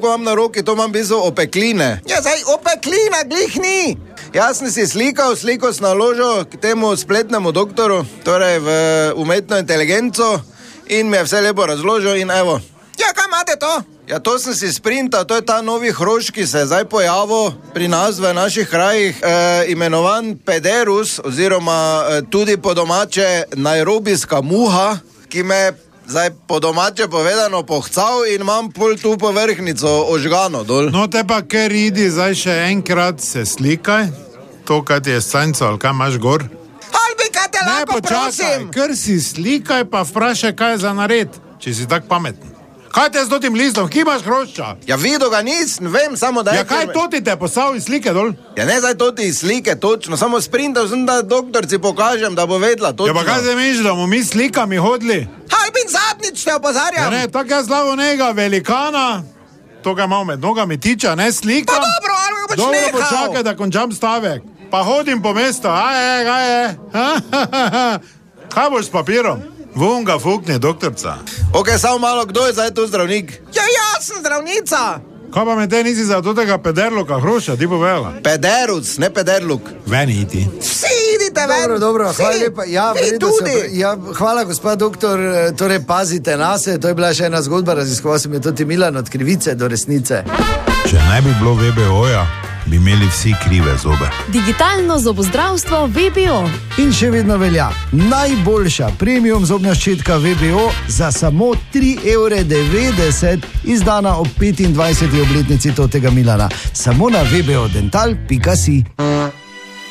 ko imam na roki, to imam v bistvu opekline. Ja, zdaj opeklina, glih ni. Jaz sem si sliko sem naložil k temu spletnemu doktoru, torej v umetno inteligenco in mi je vse lepo razložil in evo. Ja, kaj imate to? Ja, to sem si sprintal, to je ta novi hrošč, ki se je zdaj pojavil pri nas v naših krajih, imenovan pederus, oziroma tudi po domače nairobijska muha, ki me zdaj po domače povedano pohcal in imam pol tu povrhnico ožgano dol. No, te pa ker idi zdaj še enkrat se slikaj, to, kaj ti je sanco, ali kaj imaš gor? Albi, kaj te lahko prosim? Ker si slikaj, pa vprašaj, kaj je za nared, če si tak pameten. Kaj te z tem listom, ki imaš hrošča? Ja, videl ga nisem, vem, samo da je... Ja, kaj to ti te postavil iz slike dol? Ja, ne zdaj to ti iz slike, točno, samo sprintal sem, da doktorci pokažem, da bo vedla, točno. Ja, pa kaj se misliš, da bomo mi slikami hodili? Albin, zadnjič te opozarjam. Ja, ne, tak jaz slavo njega velikana, to ga malo med nogami tiča, ne slika. Pa dobro, ali ga boš dobro, nehal. Dobro, počakaj, da končam stavek. Pa hodim po mesto, kaj je? Kaj boš s papirom? Vun ga fukne, doktorca. Ok, samo malo, kdo je zdaj tu zdravnik? Ja, jaz sem zdravnica. Kaj pa me te nisi za tega pederluka hroša, ti povela? Pederuc, ne pederluk. Ven iti. Vsi idite ven. Dobro, hvala lepa. Ja, vi tudi. Hvala, gospod doktor, torej pazite nase, to je bila še ena zgodba, raziskoval sem je tudi Milan od krivice do resnice. Če ne bi bilo VBO-ja, bi imeli vsi krive zobe. Digitalno zobozdravstvo VBO. In še vedno velja najboljša premium zobna ščitka VBO za samo 3,90 €, izdana ob 25. obletnici tega Milana. Samo na vbodental.si.